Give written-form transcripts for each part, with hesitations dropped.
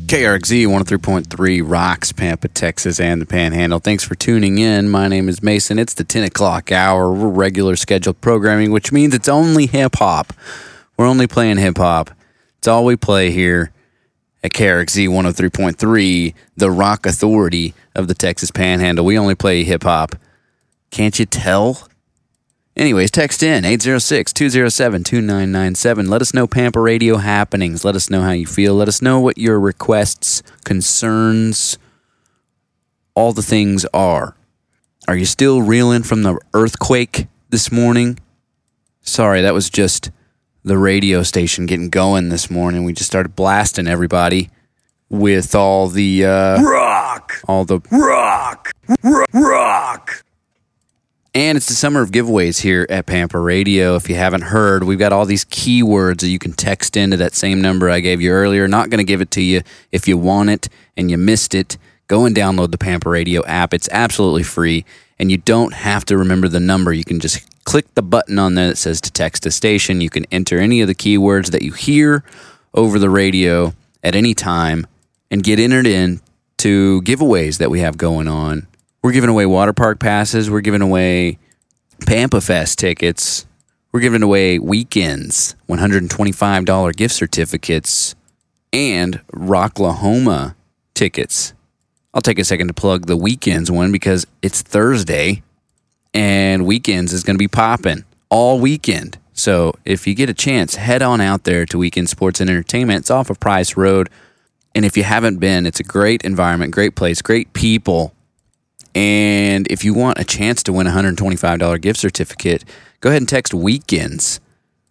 KRXZ 103.3 rocks Pampa, Texas, and the Panhandle. Thanks for tuning in. My name is Mason. It's the 10 o'clock hour. We're regular scheduled programming, which means it's only hip-hop. We're only playing hip-hop. It's all we play here at KRXZ 103.3, the rock authority of the Texas Panhandle. We only play hip-hop. Can't you tell? Anyways, text in 806-207-2997. Let us know Pampa Radio happenings. Let us know how you feel. Let us know what your requests, concerns, all the things are. Are you still reeling from the earthquake this morning? Sorry, that was just the radio station getting going this morning. We just started blasting everybody with all the rock. And it's the summer of giveaways here at Pampa Radio. If you haven't heard, we've got all these keywords that you can text into that same number I gave you earlier. Not going to give it to you. If you want it and you missed it, go and download the Pampa Radio app. It's absolutely free, and you don't have to remember the number. You can just click the button on there that says to text a station. You can enter any of the keywords that you hear over the radio at any time and get entered in to giveaways that we have going on. We're giving away water park passes. We're giving away Pampa Fest tickets. We're giving away weekends, $125 gift certificates, and Rocklahoma tickets. I'll take a second to plug the weekends one because it's Thursday, and weekends is going to be popping all weekend. So if you get a chance, head on out there to Weekend Sports and Entertainment. It's off of Price Road. And if you haven't been, it's a great environment, great place, great people. And if you want a chance to win a $125 gift certificate, go ahead and text weekends,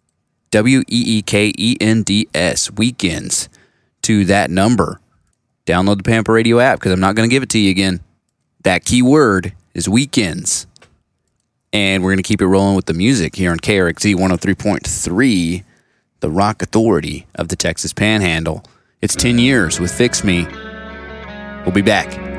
WEEKENDS, weekends, to that number. Download the Pampa Radio app because I'm not going to give it to you again. That keyword is weekends. And we're going to keep it rolling with the music here on KRXZ 103.3, the rock authority of the Texas Panhandle. It's 10 years with Fix Me. We'll be back.